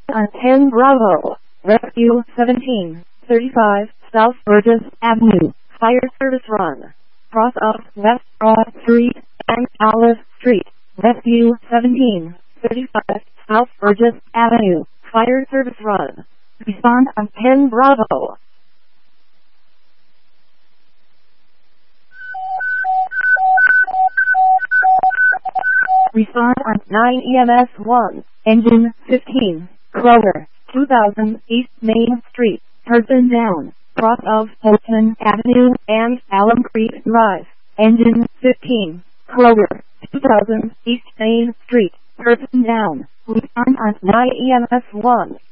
on 10 Bravo. Rescue 1735 South Burgess Avenue. Fire service run. Cross of West Broad Street and Olive Street. Rescue 1735 South Burgess Avenue. Fire service run. Respond on 10 Bravo. Respond on 9 EMS 1. Engine 15. Kroger. 2000 East Main Street. Person down. Cross of Holton Avenue and Alum Creek Drive. Engine 15. Kroger. 2000 East Main Street. Person down. Respond on 9 EMS 1.